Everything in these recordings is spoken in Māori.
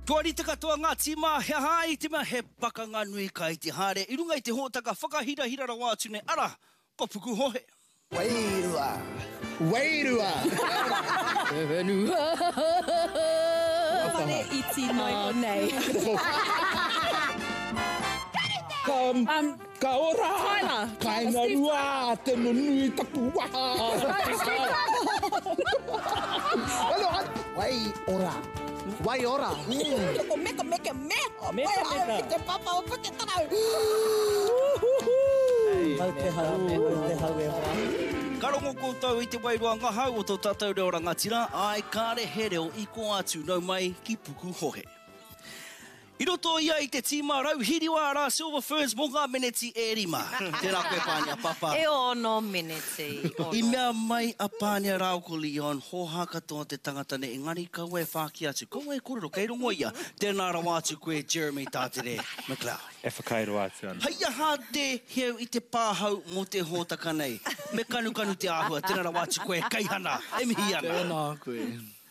Tuari te katoa ngā tima, he hai tima he pakanga nui kai te hare. I runga I te hōtaka whakahira-hira ra wātu nei. Ara, ko puku hohe. Wairua. Wairua. Whenua. Whare iti noi o nei. Ka ora. Tyler. Kainga rua, te nunui tapu waha. Wai ora. Wai ora. O meka meka me. Meka meka. Te papa o puke tarau. Mau te hau, mau te hau e hoa. Karongo koutou I te wairua ngā hau o tō tātou reo rangatira. Ai kāre he reo I ko atu nau mai ki puku hohe. I roto ia I te tīma rau hiriwa rā Silver Ferns mō ngā meneti e rima. Tēnā koe pānia, papa. E ono meneti. I mea mai a pānia rāu ko Leon, hōhā katoa te tangata ne, engari kaua e whāki atu. Kaua e kororo, kei rongo ia. Tēnā rā wātu koe Jeremy Tātere McLeod. E whakairo atu ana. Hei aha te heu I te pāhau mō te hōtaka nei. Me kanu te āhua, tēnā rā wātu koe kaihana. E mihi ana. Tēnā koe.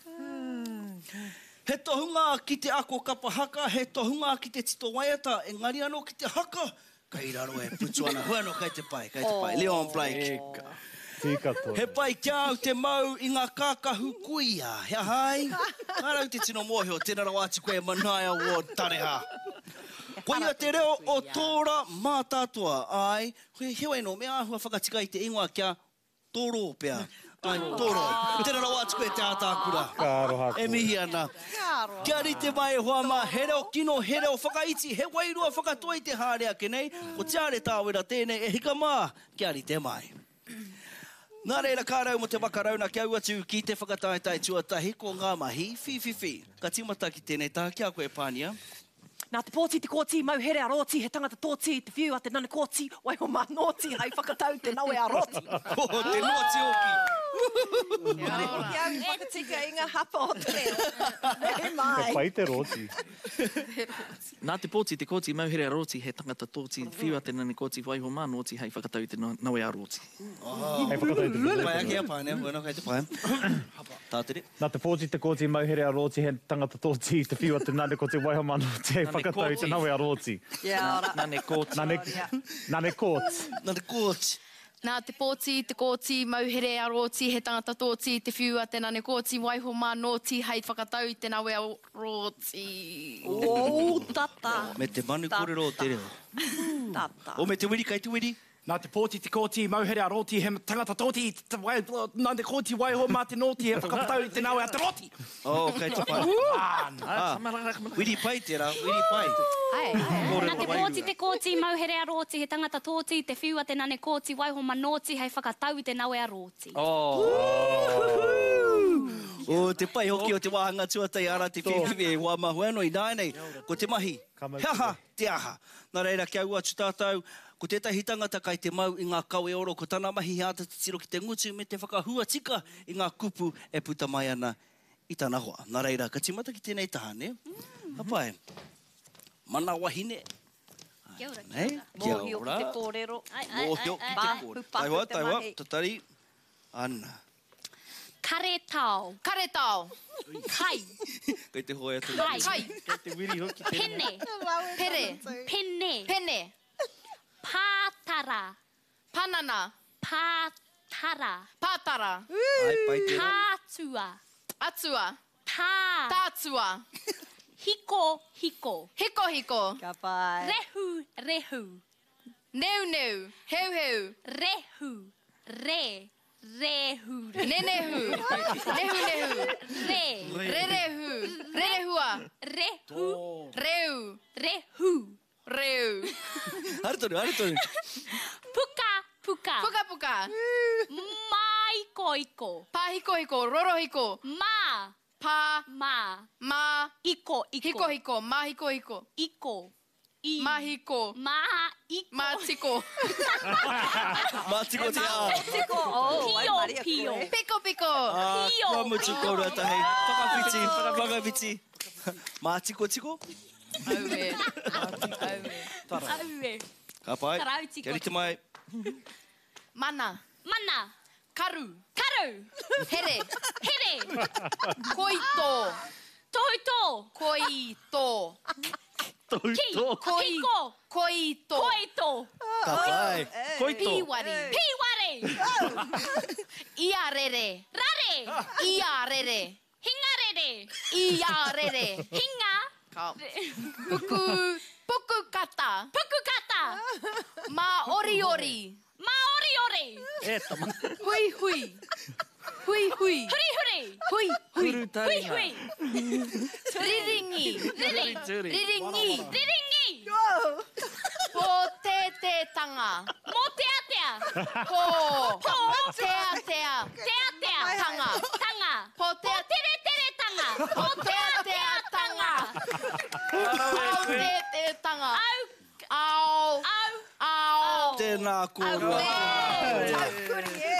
He tohunga ki te ako kapa haka, he tohunga ki te tito waiata, engari anō ki te haka. Kei raro e putu ana, huano kei te pai, Leon Blake. Tika tō. He pai kia au te mau I ngā kākahu kuia, hea hai. Kārau te tino mōhio, tēnā rā wātu koe Manaia Ward tareha. Koia te reo o tōra mātātua, ai, hewa ino, mea ahua whakatika I te ingoa kia tōro pea. Ai, tōro. Tēnā rā wātu koe te ātākura. Kāroha koe. E mihi ana. Kia rite mai e hoa mā, he reo kino, he reo whakaiti, he wairua whakatoi te hārea ke nei, ko te are tāwera tēnei, e hika mā, kia rite mai. Nā reira kārau mo te wakarauna kia ua tū ki te whakataetai tuatahi ko ngā mahi, whiwhiwhi. Ka timata ki tēnei tā, kia koe pānia. Nā te pōti te kōti, mau here a rōti, he tangata tōti, te whiu a te nane kōti, wai ho mā nōti, hei whakatau te naue a rōti. Oh, te nōti oki. Ia whakatika I ngā hapa o te reo. Hei mai. He pai te roti. Nā te pōti te kōti, mau here a rōti, he tangata tōti, whiu a te nane kōti, wai ho mā nōti, hei whakatau te naue a rōti. Hei whakatau te roti. Pai ake a pāne, bueno, kei te pai. Tātere. Nā te pōti te kōti mauhere a roti, he tangata tōti, te whiua te nane ko te waiho te hei whakatau te naue a roti. Ia, ora. Nane kōti. Nane kōti. Nā te kōti. Nā te pōti, te kōti, mauhere a roti, he tangata tōti, te whiua te nane kōti, waiho mā nōti, hei whakatau te naue a roti. O, tata. Me te manu kōrero o te reo. Tata. O me te wiri, kei te wiri. Nā te pōti, te kōti, mauhere a roti, he tangata tōti, nā te kōti waiho mā te nōti, he whakapatau te naue a te roti. Oh, kei te pai. Wiri pai tērā, wiri pai. Nā te pōti te kōti, mauhere a roti, he tangata tōti, te whiua te nane kōti, waiho manoti, hei whakatau te naue a roti. O te pai hoki o te wāhanga tuatai ara te whiwhiwi e wā mahuano I nānei, ko te mahi. He aha, te aha. Nā reira kia ua tu tātou, ko tētahi tangata kai te mau I ngā kawe oro, ko tāna mahi hāta te tiro ki te ngutu, me te whakahua tika I ngā kupu e puta mai ana I tāna hoa. Nā reira, ka timata ki tēnei taha, ne? Hapai, mana wahine. Kia ora, Nei, kia Mōhio ora. ki te kōrero. Mōhio ki te kōrero. Taiwa, taiwa, tatari. Ana. Kare tau. Kare tau. Kai. Kei te hoe atu. Kai. Kai. Kei te wiri hoki tēnei. Pene. Pere. Pene. Pene. Pātara. Panana. Pātara. Pātara. Ai, pai tērā. Tātua. Atua. Tā. Tātua. Hiko, hiko. Hiko hiko. Ka pai. Rehu, rehu. Neu neu. Heu heu. Rehu, re. Rehu. Nenehu. Nehu nehu. Re. Rerehu. Rerehua. Rehu. Reu. Rehu. Reu. Haritonu, haritonu. Puka, puka. Puka puka. Maiko, iko. Pāhiko hiko. Roro hiko. Ma. Pā. Ma. Ma. Iko, iko. Hiko hiko. Mahiko hiko. Iko. I. Mahiko. Ma. Iko. Mātiko. Mātiko te ā. Tiko, oh, ai Pio, Maria pio. koe. Piko piko. Pio. Kua mutu kōrua tahi. Whakawhiti, whakawhiti. Mātiko tiko. Aue. Aue. Aue. Ka pai. Tarau tiko. Kia rite mai. Mana. Mana. Karu. Karu. Here. Here. Koito. Toto. Koito. Toito. Koito. Koito. Koito. Ka pai. Koito. Piwari. Piware. Iarere. Rare. Iarere. Hingarere. Iarere. Hinga. Puku. Puku kata. Puku kata. Ma ori ori. Maori ore. Tama. Hui hui. Hui hui. Huri huri. Hui hui. Hui Hurutaringa. hui. Riringi. Riring. Riringi. Riringi. Po te te tanga. Mo te atea. Po. Po. Tea tea. Te atea. Tanga. Tanga. Po te Tere tere tanga. Po te tea tanga. Po te te tanga. Au. Au. Au. Au. Tēnā kōrua. Takuri e.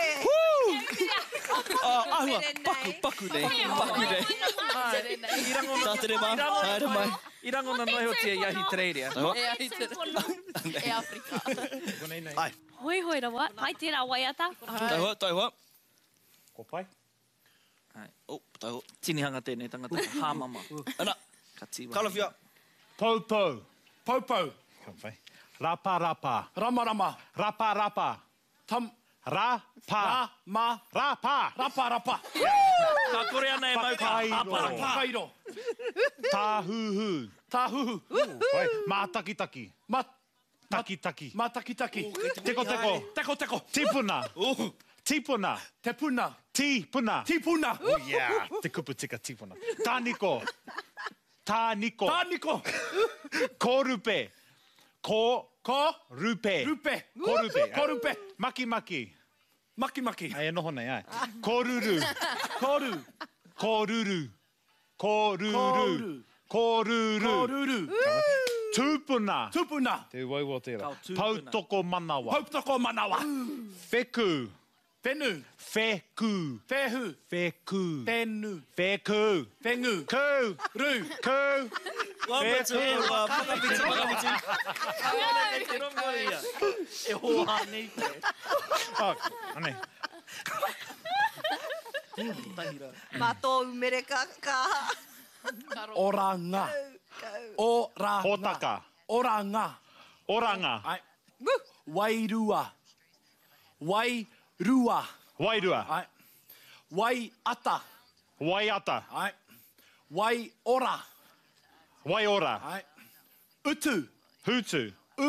Ahua, paku nei. Paku nei. Tā tere mā. Haere mai. I rango na noi o tia iahi treiria. E Afrika. Ai. Hoi hoi rawa. Mai tērā waiata. Tai hoa. Ko pai. Oh, tai hoa. Tinihanga tēnei tangata. Hāmama. Ana. Katiwa. Kalawhia. Poupou. Poupou. Ka pai. Rapa rapa. Rama rama. Rapa rapa. Tam. Rapa. Ma. Rapa. Rapa rapa. Ka kore ana e mau ka Whakairo. hapa. Kairo. Tāhuhu. Tāhuhu. Pai. Mātaki taki. Ma. Taki taki. Ma taki taki. Teko teko. Teko teko. Tipuna. Tipuna. Te puna. Tipuna. Tipuna. Yeah. Te kupu tika tipuna. Tāniko. Tāniko. Tāniko. Korupe. Ko. Rupe. Rupe. Korupe. Korupe. Maki maki. Maki maki. Ai noho nei ai. Koruru. Koru. Koruru. Koruru. Koruru. Koruru. Tūpuna. Tupuna. Te waiwa tērā. Kau tūpuna. Pautoko manawa. Pautoko manawa. Wheku. Whenu. Wheku. Whehu. Wheku. Whenu. Wheku. Whengu. Ku. Ru. Ku. Wapiti, wapiti. Te rongo ia. E hoa nei te. Oh, ane. Mato umere ka. Oranga. Oranga. Hotaka. Oranga. Oranga. Ai. Wairua. Wairua. Wairua. Ai. Waiata. Waiata. Ai. Waiora. Waiora. Ai. Utu. Hutu.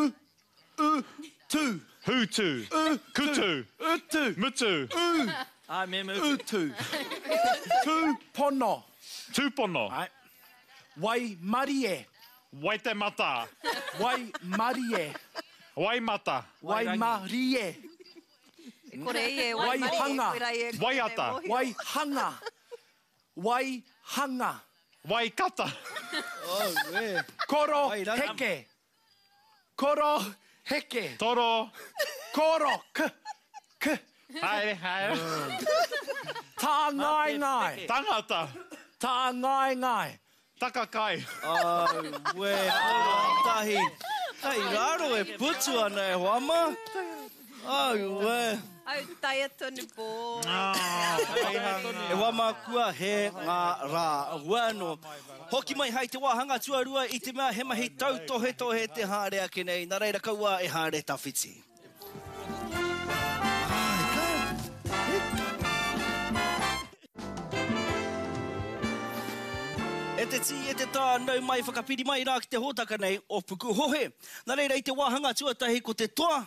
Tu. Hutu. Kutu. Utu. Mutu. Ai, me mau. Utu. Tupono. Tūpono. Ai. Waimarie. Waitemata. Waimarie. Waimata. Waimarie. Kore e Waihanga. Waiata. Waihanga. Waihanga. Waikata. Oh, we. Koro Wairanga. heke. Koro heke. Toro. Koro k. K. Haere, haere. Tā ngai ngai. Tangata. Tā ngai ngai. Takakai. Ai, we. Tahi. Hei, raro e putu ana e wama. Ai, we. Au tai atonu pō. E wama kua he ngā rā wano. Hoki mai hai te wāhanga tuarua i te mea he mahi tautohe te hāre ake nei. Nā reira kaua e hāre tawhiti. E te ti e te tā nau mai whakapiri mai rā ki te hōtaka nei o puku hohe. Nā reira i te wāhanga tuatahi ko te toa.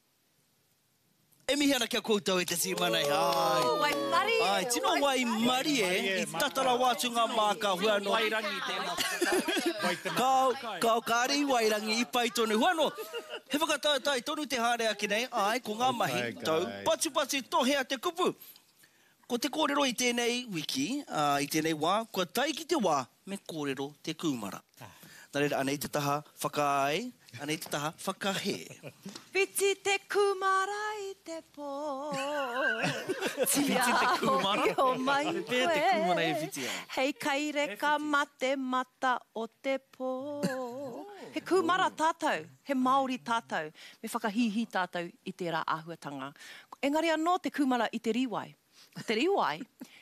E mihi ana kia koutou e te ti manai. Ai. Wai mari. Ai, tino wai mari e, i tatara wātunga mā ka huano. Wairangi tēnā. Kau kāri wairangi i pai tonu huano. He whakatautai tonu te hāre ake nei, ai, ko ngā mahi tau. Patu tohea te kupu. Ko te kōrero i tēnei wiki, i tēnei wā, kua tai ki te wā me kōrero te kūmara. Nā reira, anei te taha whakaai, anei te taha whakahe. Piti te kumara i te pō. Piti te kumara? Tia o mai Pēr te kumara e whiti ai. Hei kaireka mate mata o te pō. He kumara tātou, he Māori tātou. Me whakahihi tātou i tērā āhuatanga. Engari anō te kumara i te riwai. Te riwai,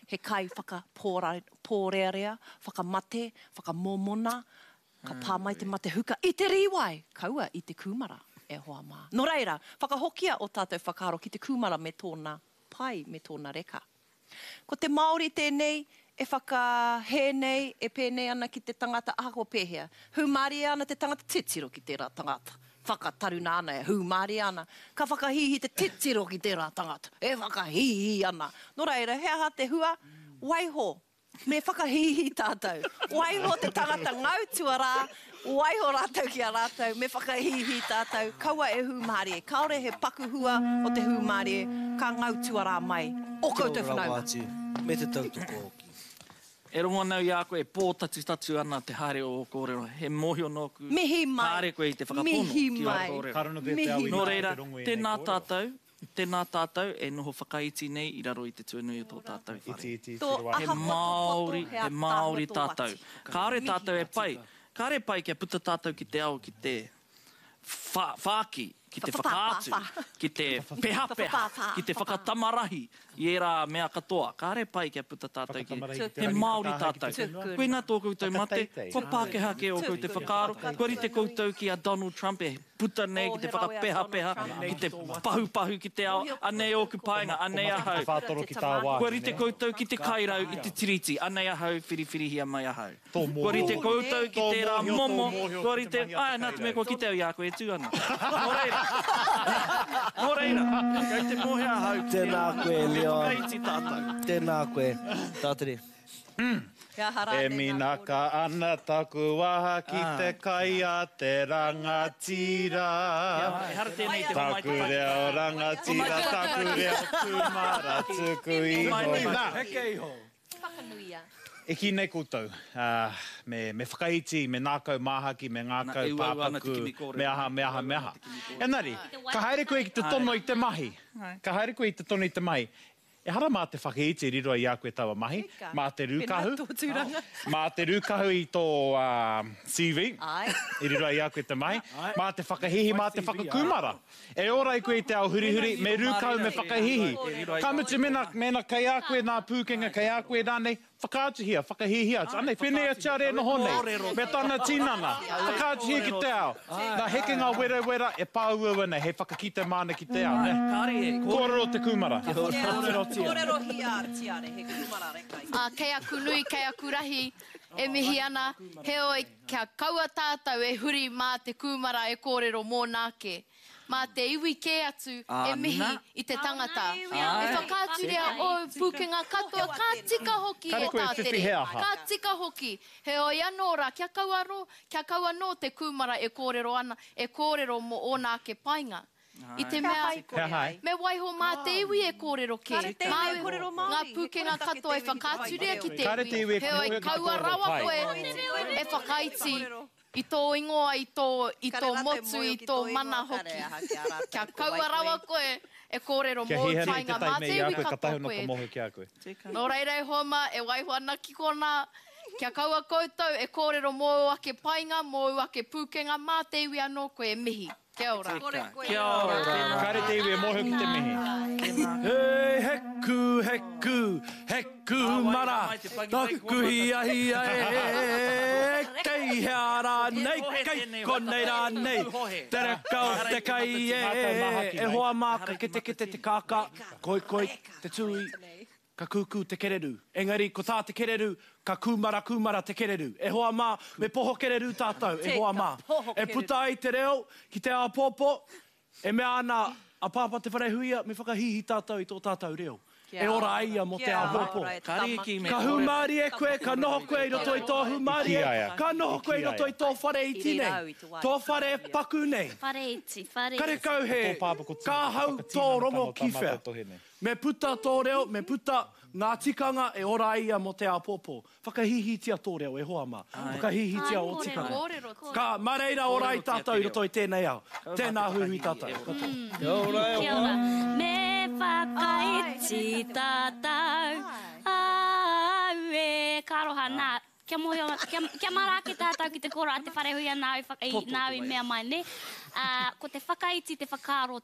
he kai whakapōrearea, whakamate, whakamomona, ka pā mai te mate huka i te riwai, kaua i te kumara e hoa mā. No reira, whakahokia o tātou whakaro ki te kumara me tōna pai, me tōna reka. Ko te Māori tēnei, e whakahē nei, e pēnei ana ki te tangata ahako pēhea. Humari ana te tangata titiro ki tērā tangata. Whakataruna ana e humari ana. Ka whakahihi te titiro ki tērā tangata. E whakahihi ana. No reira, he aha te hua, waiho, me whakahihi tātou. Waiho te tangata ngautua rā, waiho rātou ki a rātou, me whakahihi tātou. Kaua e humari e, kaore he pakuhua o te humari e, ka ngautua rā mai. O koutou whanau. Me te tautoko oki. E rongo nau i a koe, pōtatu ana te haere o kōrero. He mohio nōku. Mihi mai. Haere koe i te whakapono. Mihi ki o mai. kōrero. Mihi No mai. reira, tēnā tātou, e noho whakaiti nei i raro i te tuanui o tō tātou whare. He Māori tātou. Kāre tātou e pai. Kāre pai kia puta tātou ki te ao ki te whāki, ki te whakaatu, ki te peha-peha, ki te whakatamarahi, i era mea katoa. Kāre pai kia puta tātou ki he Māori tātou. Koe nā tō koutou mate, ko Pākehā ke o kou te whakaaro, ko rite koutou ki a Donald Trump e puta nei ki te whakapeha-peha, ki te pahu-pahu ki te ao, anei oku paenga, anei ahau. Ko rite koutou ki te kairau i te tiriti, anei ahau, whiri hia mai ahau. Ko rite koutou ki te rā momo, ko rite, nā te mea ko ki te au i a koe tū ana. Nō reira, kei te mohe ahau. Tēnā koe, Leon. Tēnā koe, tātere. E minaka ana taku waha ki te kai a te rangatira. Taku reo rangatira, taku reo kumara, tuku iho. Whakanuia. E ki nei koutou, me whakaiti, me nākau māhaki, me ngākau pāpaku, me aha. Enari, ka haere koe ki te tono i te mahi. Ka haere koe i te tono i te mahi. E hara mā te whakaiti riro i a koe tawa mahi, mā te rūkahu. Mā te rūkahu i tō CV, i riro i a koe te mahi. Mā te whakahihi, mā te whakakumara. E ora i koe i te ao huri, me rūkahu, me whakahihi. Ka mutu mena kai a koe nā pūkenga, kai a koe nānei, whakaatuhia, whakahihia. Anei, whenei a tiare no honei, me tāna tīnana. Whakaatuhia ki te ao. Nā heke ngā wera, e pāua nei, he whakakite mana ki te ao. Kōrero te kumara. Kōrero hia tiare, he kumara rekai. Kei a kunui, kei a kurahi, e mihi ana, he oi kia kaua tātou e huri mā te kumara e kōrero mō nāke. Mā te iwi kē atu e mihi i te tangata. E whakāturea o pukenga katoa, ka tika hoki e tātere. Ka tika hoki. He oi anō rā, kia kaua no te kumara e kōrero ana, e kōrero mō o nāke painga. I te mea, me waiho mā te iwi e kōrero ke. Ngā pukenga katoa e whakāturea ki te iwi. He oi kaua rawa koe e whakaiti. I tō ingoa, i tō motu, i tō mana hoki. Kia kaua rawa koe e kōrero mō tainga mā te iwi katoa koe. Nō reira e homa, e waiho ana ki kona, kia kaua koutou e kōrero mō ake painga, mō ake pukenga mā te iwi anō koe e mihi. Kia ora. Kia ora. Kāre te iwi e mōhio ki te mihi. Hei, heku mara. Taku hia kei hea rā nei, kei konei rā nei. Tere kau te kai e hoa māka ke te kāka, koi, te tui. Ka kuku te kereru. Engari, ko tā te kereru, ka kumara te kereru. E hoa mā, me poho kereru tātou, e hoa mā. E puta ai te reo, ki te āpōpō, e mea ana, a pāpa te wharehuia, me whakahihi tātou i tō tātou reo. E ora aia mo te āpōpō. Ka humari e koe, ka noho koe i roto i tō humari e, ka noho koe i roto i tō whare iti nei. Tō whare paku nei. Whare iti. Kare kau he, ka hau tō rongo kiwhea. Me puta tō reo, me puta ngā tikanga e ora ia mo te āpōpō. Whakahihitia tō reo e hoa mā. Whakahihitia o tikanga. Ka mareira ora i tātou i roto i tēnei au. Tēnā hui tātou. Kia ora. Me whakaiti tātou. Au e karoha nā. Kia mara ki tātou ki te kora a te wharehuia nāui mea mai ne. Ko te whakaiti, te whakaro,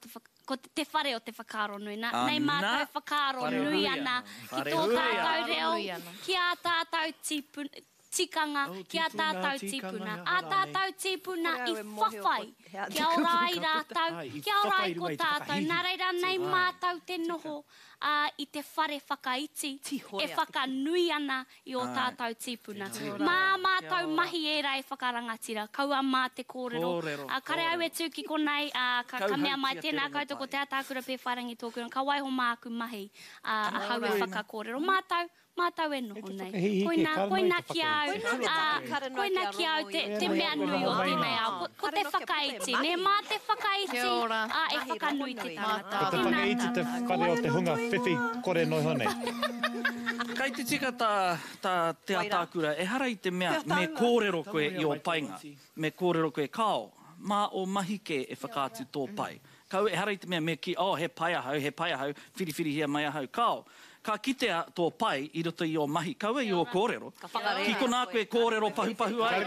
ko te whare o te whakaaro nui. Nei mātou whakaaro nui ana ki tō tātou reo, ki a tātou tikanga, ki a tātou tipuna. A tātou tipuna I whawhai, ki a orai rātou, ki a orai ko tātou. Nā reira nei mātou te noho I te whare whakaiti, e whakanui ana I o tātou tipuna. Mā mātou mahi era e whakarangatira, kaua mā te kōrero. Kare au e tūki konei, ka mea mai tēnā koutou ko te atākura pē wharangi tōku, ka waiho māku mahi a hau e whakakōrero. Mātou e noho nei. Koina ki au, koina ki au te mea nui o tēnei au. Ko te whakaiti, ne mā te whakaiti, e whakanui te tangata. Ko te whakaiti te whare o te hunga whiwhi kore noi honei. Kai te tika te atākura, e hara I te mea, me kōrero koe I o painga, me kōrero koe kao, mā o mahike e whakātu tō pai. Kau e hara I te mea, me ki, he pai ahau, whiriwhiri hia mai ahau, kao. Ka kitea tō pai I roto I o mahi, kaua I o kōrero. Ki ko nā koe kōrero pahupahu ai.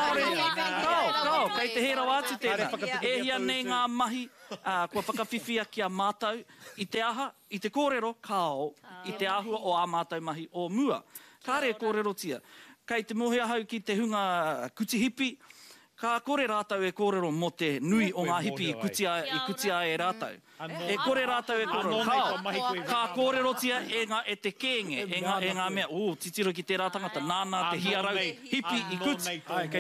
Kao, kei te hera wātu tēnā. E hia nei ngā mahi, kua whakawhiwhia ki a mātou, I te aha, I te kōrero, kao, I te ahua o a mātou mahi o mua. Kāre kōrero tia. Kei te mohea hau ki te hunga kutihipi, ka kore rātau e kōrero mo te nui o ngā hipi I kutia e rātau. E kore rātau e kōrero. Ka kōrero tia e te kēnge, e ngā mea, titiro ki tērā tangata, nāna te hiarau, hipi I kuti.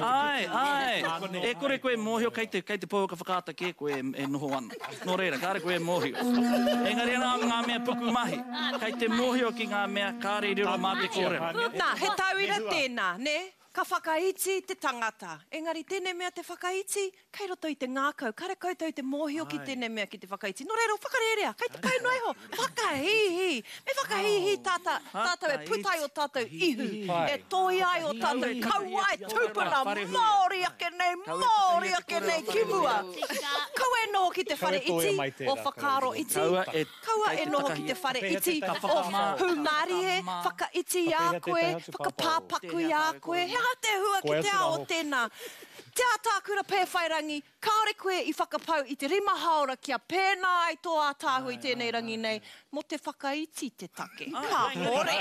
Ai, e kore koe mōhio, kei te pōka whakaata kē koe e noho ana. Nō reira, kāre koe mōhio. Engari ngā mea puku mahi, kei te mōhio ki ngā mea, kāre riro mā te kōrero. Nā, he tauira tēnā, ne? Ka whakaiti te tangata. Engari, tēnei mea te whakaiti, kei roto I te ngākau. Kare koutou te mōhio ki tēnei mea ki te whakaiti. Nō reiro, whakarerea, kei te kai noi ho. Whakahihi. Me whakahihi tātou e putai o tātou ihu. E toi ai o tātou kauai tūpuna. Māori ake nei kimua. Kaua e noho ki te whare iti o whakaro iti. Kaua e noho ki te whare iti o humari whakaiti a koe, whakapāpaku a koe. Hea te hua ki te ao tēnā. Te atākura pēwhairangi, kāore koe I whakapau I te rima haora kia pēnā ai tō ātāhu I tēnei rangi nei, mo te whakaiti te take. Ka hore!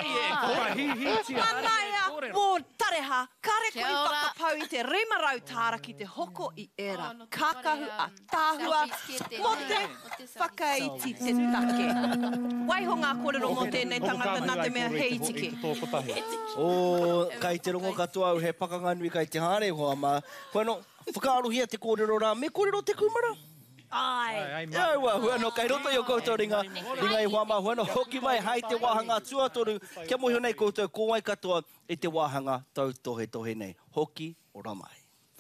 Manaia, mō tareha, kāre koe I whakapau I te rima rautāra ki te hoko I era. Kākahu a tāhua, mo te whakaiti te take. Waiho ngā kōrero mo tēnei tangata nā te mea hei tiki. Kai te rongo katoa au he pakanganui kai te hāre hoa mā. Bueno, whakaarohia te kōrero rā, me kōrero te kumara? Ai. Iaua, bueno, kai roto I o koutou ringa I hoa mā, bueno, hoki mai hai te wāhanga tuatoru, kia mohio nei koutou kōwai katoa I te wāhanga tau tohe nei. Hoki o Ramai.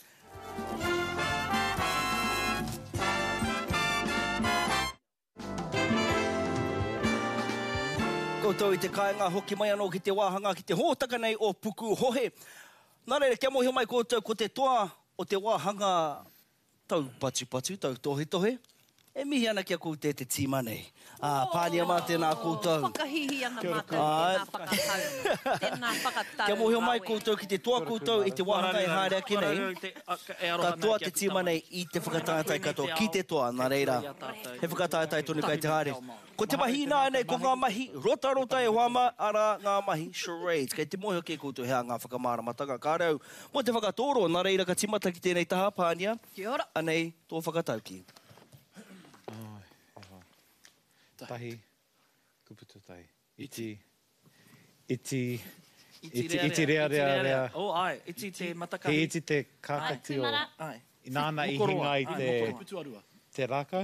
Koutou I te kāinga hoki mai anō ki te wāhanga ki te hōtaka nei o puku hohe. Nā reira, kia mohio mai koutou ko te toa o te wāhanga tau patu, tau tohe. E mihi ana kia koutou te tīma nei. Pānia mā tēnā koutou. Whakahihi ana mā tēnā whakatau. Tēnā whakatau. Kia mohio mai koutou ki te toa koutou I te wāhanga I haere ake nei. Ka toa te tīma nei I te whakatātai katoa ki te toa, nā reira. He whakatātai tonu kai te haere. Ko te mahi nā nei, ko ngā mahi rota e hoama, ara ngā mahi charades. Kei te mohio ke koutou hea ngā whakamāramatanga. Ka rau, mo te whakatoro, nā reira ka timata ki tēnei taha pānia. Kia ora. Anei, tō whakatauki. Tahi, kuputu tahi. Iti rea. Ai, iti te matakahi. He iti te kākati o... Nāna I hinga I te rākau.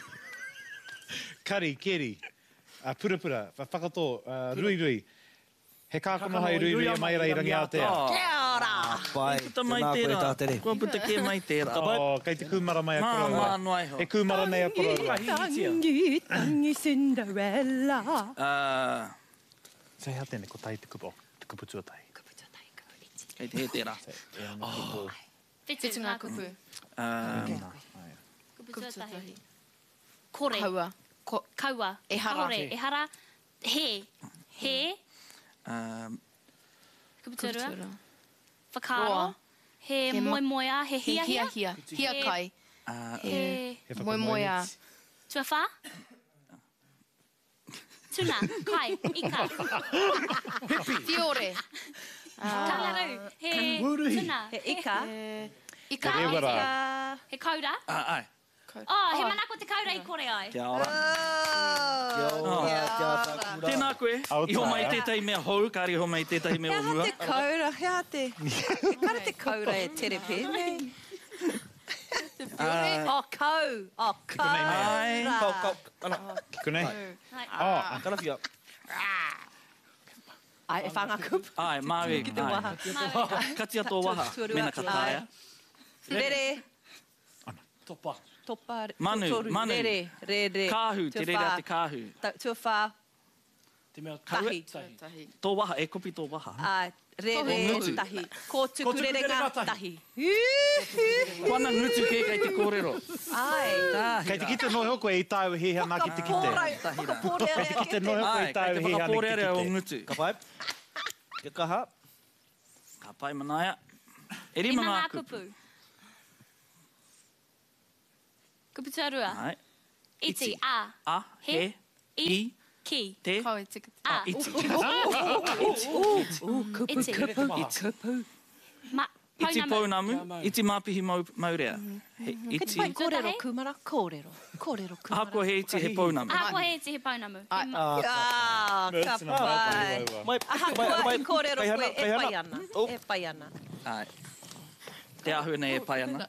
Kari, keri, purapura, whakatō, rui. He kākono hai rui e mai rai rangi Aotea. Kia ora! Pai, tēnā koe tātere. Kua puta ke mai tērā. Kei te kumara mai a korora. Mā noai ho. He kumara nei a korora. Tangi Cinderella. Sei hea tēne, ko tai te kupo. Te kupu tuatai. Kei te he tērā. Whetu ngā kupu. Kupu tuatahi. Kore. Kaua. Ehara. He. Kuputurua. Whakaro. He moimoia. He hia. Hia kai. He moimoia. Tuawha? Tuna, kai, ika. Fiore. Kalaru, he tuna. He ika. Ika. He kaura. Ai. Oh, he manako te kaura I kore ai. Kia ora. Tēnā koe, iho mai tētai mea hou, kāri iho mai tētai mea o mua. Hea te kaura, hea te... Kare te kaura e tere pēnei. Oh, kau. Oh, kaura. Kunei. Oh, karawhia. Ai, e whanga kupu. Ai, mawe. Ki te waha. Katia tō waha, mena kataia. Rere. Topa. Topa. Manu, manu. Rere. Kāhu, te rere a te kāhu. Tuawha. Te mea Tahi. Tō waha, e kopi tō waha. Rere, tahi. Ko tuku rerenga, tahi. Kwana ngutu ke kai te kōrero. Ai. Kei te kite noi hoko e I tāu hea nā ki te kite. Kei te kite noi hoko e I tāu hea nā ki te kite. Whakapōrearea o ngutu. Ka pai. Ke kaha. Ka pai manaia. E rima ngā kupu. Kupu tuarua. Ai. Iti, a. A, he, I, ki. te. A. Iti. Kupu. Ma, Iti pounamu, iti māpihi maurea. Kei te pai kōrero kumara, kōrero. Kōrero kumara. Ahako he iti he pounamu. Ahako he iti he paunamu. Ka pai. Ahako i kōrero koe e pai ana. E pai ana. Ai. Te ahu nei e pai ana.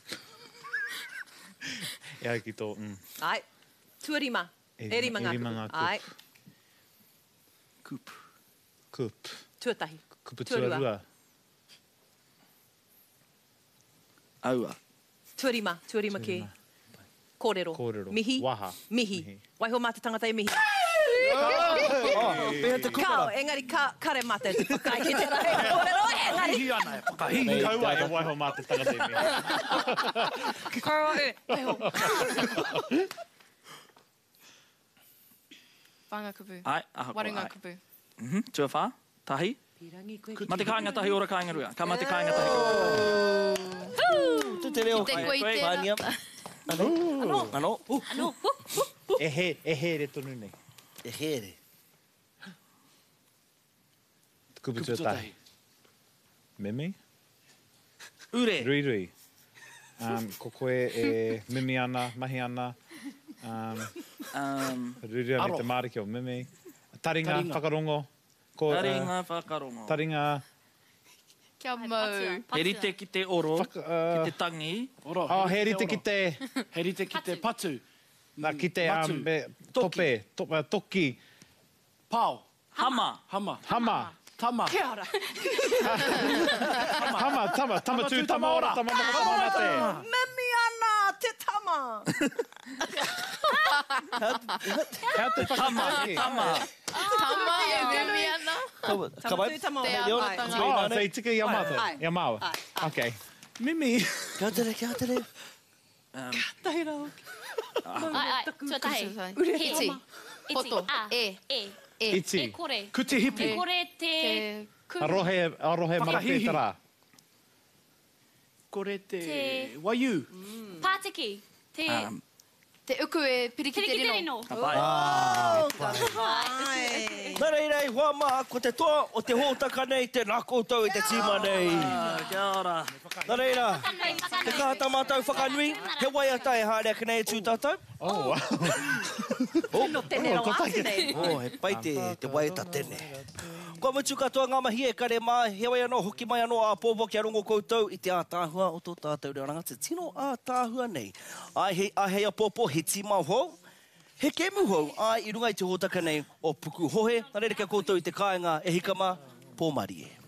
E ai ki tō. Ai. Tuarima. E rima ngā kupu. Ai. Kupu. Kup. Tuatahi. Kupu tuarua. Aua. Tuarima ke. Kōrero. Mihi. Waha. Mihi. Waiho mā te tangata e mihi. Pea te kumara. Kao, engari kare mata e te whakai ki te rai. Kōrero, engari. Hihi ana e whakahihi. Kaua e waiho mā te tangata e mihi. Kaua e, waiho. Whanga kupu. Ai, ahako. Waringa kupu. Tuawha, tahi. Ma te kāinga tahi ora kāinga rua. Ka ma te kāinga tahi kua. Tu te reo. Te koe i tēnā. Ano. E he re tonu nei. E here. Kupu tuatahi. Mimi? Ure. Rui. Ko koe e mimi ana, mahi ana. Rui me te mariki o mimi. Taringa, whakarongo. Taringa, whakarongo. Taringa. Kia mau. He rite ki te oro, ki te tangi. He rite ki te... He rite ki te patu. Ki te tope, toki. Pau. Hama. Tama. Kia ora. Tama tū, tama ora, tama mate. Mimi ana, te tama. Hea te whakataki. Tama e mimi ana. Ka pai. Tama Te tū, amata. Sei tika i amata. I amawa. Okay. Mimi. Kia tere. Tahi rau. Ai, tuatahi. Iti. Poto. E. Iti. E kore. Kuti hipi. E kore te... Arohe marate tara. Kore te Te- waiu. Pātiki. Te uku e piriki te rino. Ka pai. Nā rei, hoa maha, ko te toa o te hōtaka nei, te nā koutou i te tīma nei. Kia ora. Nā rei rā, te kahata mātou whakanui, he waiata e hārea ki nei tū tātou. Oh, wow. No tēne rau atu nei. He pai te waiata tēne. Kua mutu katoa ngā mahi e kare mā, he wai anō, hoki mai anō a pōpō ki a rongo koutou i te ātāhua o tō tātou reoranga, te tino ātāhua nei. Ai hei a pōpō, he tīmau hou, he kemu hou, ai i runga i te hōtaka nei o puku hohe, nā reira kia koutou i te kāinga e hikama, pōmari e.